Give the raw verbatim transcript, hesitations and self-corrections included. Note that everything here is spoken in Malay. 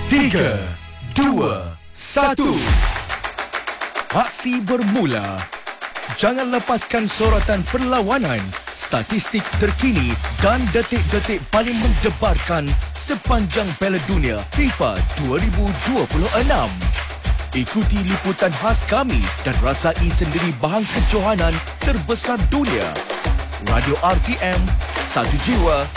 Tiga, dua, satu. Aksi bermula. Jangan lepaskan sorotan perlawanan, statistik terkini dan detik-detik paling mendebarkan sepanjang Piala Dunia FIFA dua ribu dua puluh enam. Ikuti liputan khas kami dan rasai sendiri bahang kejohanan terbesar dunia. Radio R T M, satu jiwa,